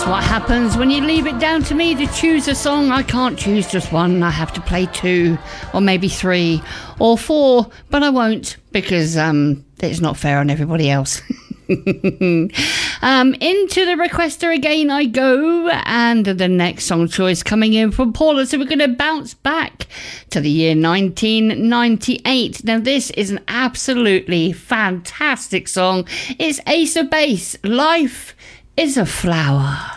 What happens when you leave it down to me to choose a song? I can't choose just one. I have to play 2 or maybe 3 or 4, but I won't because it's not fair on everybody else. Into the requester again I go, and the next song choice coming in from Paula. So we're going to bounce back to the year 1998. Now this is an absolutely fantastic song. It's Ace of Base, Life is a Flower.